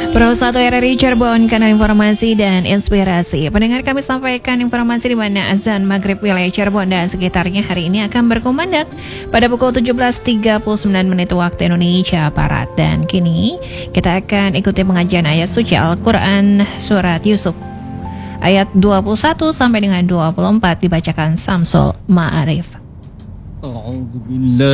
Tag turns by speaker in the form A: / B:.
A: Pro 1 RRI Cirebon, kanal informasi dan inspirasi. Pendengar, kami sampaikan informasi di mana azan maghrib wilayah Cirebon dan sekitarnya hari ini akan berkumandang pada pukul 17.39 menit waktu Indonesia Barat. Dan kini kita akan ikuti pengajian ayat suci Al-Quran Surat Yusuf ayat 21 sampai dengan 24 dibacakan Samsul Ma'arif.